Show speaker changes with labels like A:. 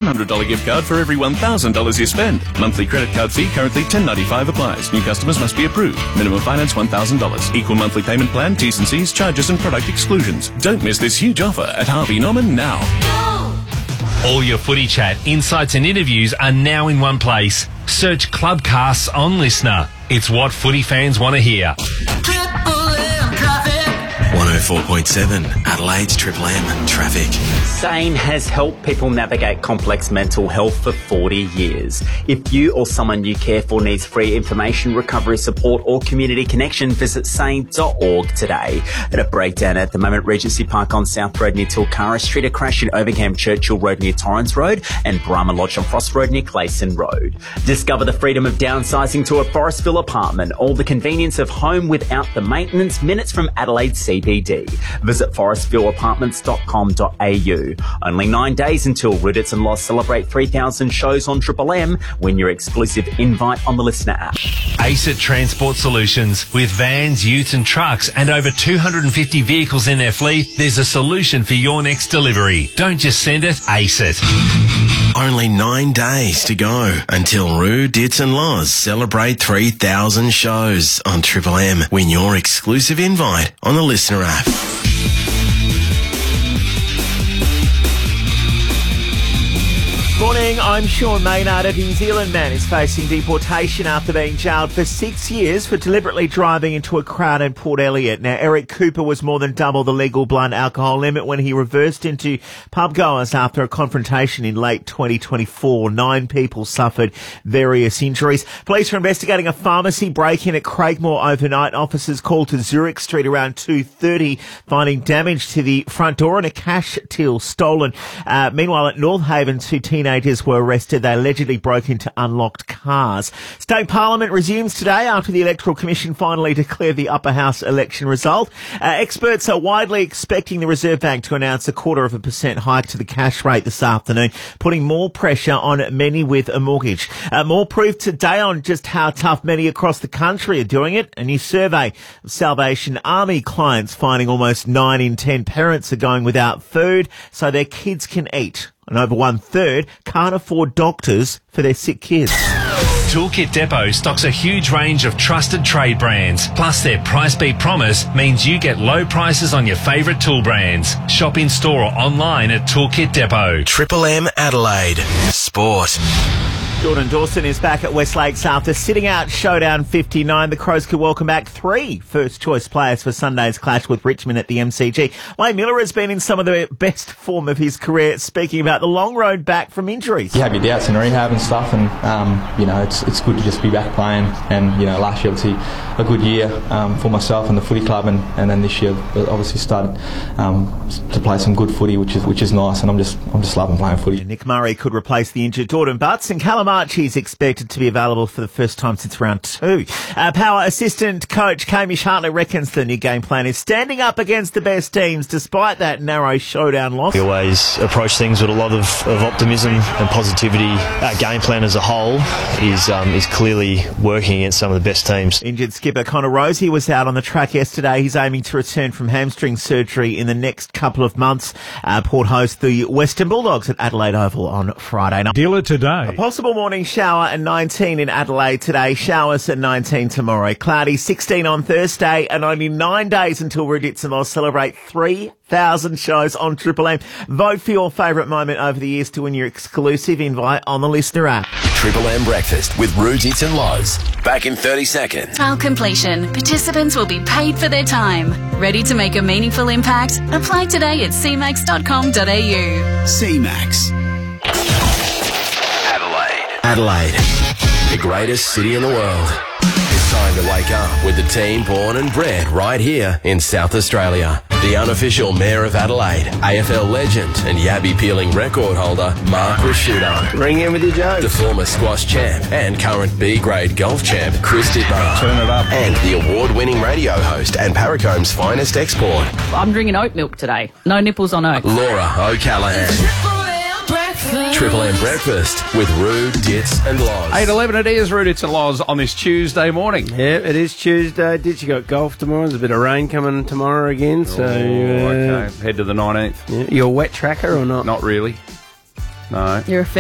A: $100 gift card for every $1,000 you spend. Monthly credit card fee currently $10.95 applies. New customers must be approved. Minimum finance $1,000. Equal monthly payment plan, T's and C's, charges and product exclusions. Don't miss this huge offer at Harvey Norman now.
B: All your footy chat, insights and interviews are now in one place. Search Clubcasts on Listener. It's what footy fans want to hear.
C: 104.7 Adelaide's Triple M traffic.
D: SANE has helped people navigate complex mental health for 40 years. If you or someone you care for needs free information, recovery support or community connection, visit sane.org today. At a breakdown at the moment, Regency Park on South Road near Tilcara Street, a crash in Overcam Churchill Road near Torrens Road, and Brahma Lodge on Frost Road near Clayson Road. Discover the freedom of downsizing to a Forestville apartment, all the convenience of home without the maintenance, minutes from Adelaide CBD. Visit forestvilleapartments.com.au. Only 9 days until Rudits and Laws celebrate 3,000 shows on Triple M. Win your exclusive invite on the Listener app.
B: ACET Transport Solutions. With vans, utes and trucks and over 250 vehicles in their fleet, there's a solution for your next delivery. Don't just send it, ACET.
C: Only 9 days to go until Roo, Dits and Laws celebrate 3,000 shows on Triple M. Win your exclusive invite on the Listener app.
E: Morning, I'm Sean Maynard. A New Zealand man is facing deportation after being jailed for 6 years for deliberately driving into a crowd in Port Elliot. Now, Eric Cooper was more than double the legal blunt alcohol limit when he reversed into pubgoers after a confrontation in late 2024. 9 people suffered various injuries. Police are investigating a pharmacy break-in at Craigmore overnight. Officers called to Zurich Street around 2:30, finding damage to the front door and a cash till stolen. Meanwhile, at North Haven, 2 teenagers were arrested. They allegedly broke into unlocked cars. State Parliament resumes today after the Electoral Commission finally declared the Upper House election result. Experts are widely expecting the Reserve Bank to announce a 0.25% hike to the cash rate this afternoon, putting more pressure on many with a mortgage. More proof today on just how tough many across the country are doing it. A new survey of Salvation Army clients finding almost 9 in 10 parents are going without food so their kids can eat. And over 1/3 can't afford doctors for their sick kids.
B: Toolkit Depot stocks a huge range of trusted trade brands. Plus, their Price Beat promise means you get low prices on your favourite tool brands. Shop in store or online at Toolkit Depot.
C: Triple M Adelaide Sport.
E: Jordan Dawson is back at West Lakes after sitting out Showdown 59. The Crows could welcome back 3 first-choice players for Sunday's clash with Richmond at the MCG. Wayne Miller has been in some of the best form of his career, speaking about the long road back from injuries.
F: You have your doubts in rehab and stuff, and it's good to just be back playing. And last year obviously a good year for myself and the footy club, and then this year obviously started to play some good footy, which is nice, and I'm just loving playing footy.
E: Yeah, Nick Murray could replace the injured Jordan Butts, and Callum Archie is expected to be available for the first time since round 2. Power assistant coach Hamish Hartley reckons the new game plan is standing up against the best teams despite that narrow Showdown loss.
G: We always approach things with a lot of optimism and positivity. Our game plan as a whole is clearly working against some of the best teams.
E: Injured skipper Connor Rosie was out on the track yesterday. He's aiming to return from hamstring surgery in the next couple of months. Port host the Western Bulldogs at Adelaide Oval on Friday night.
H: Dealer today.
E: A possible morning shower at 19 in Adelaide today. Showers at 19 tomorrow. Cloudy 16 on Thursday, and only 9 days until Rudits and Laws celebrate 3,000 shows on Triple M. Vote for your favourite moment over the years to win your exclusive invite on the Listener app.
C: Triple M breakfast with Rudits and Laws. Back in 30 seconds.
I: Trial completion. Participants will be paid for their time. Ready to make a meaningful impact? Apply today at cmax.com.au.
C: C-Max. Adelaide, the greatest city in the world. It's time to wake up with the team born and bred right here in South Australia. The unofficial Mayor of Adelaide, AFL legend and Yabby peeling record holder, Mark Rasciuto.
J: Ring in with you, Joe.
C: The former squash champ and current B-grade golf champ, Chris Dittmar.
J: Turn it up.
C: And the award-winning radio host and Paracomb's finest export.
K: I'm drinking oat milk today. No nipples on oat.
C: Laura O'Callaghan. Triple M breakfast with Roo, Dits and Laws.
J: 8:11 it is, Roo, Dits and Laws on this Tuesday morning.
L: Yeah, it is Tuesday. Dits, you got golf tomorrow. There's a bit of rain coming tomorrow again. So
J: okay. Head to the 19th.
L: Yeah. You're a wet tracker or not?
J: Not really. No.
K: You're a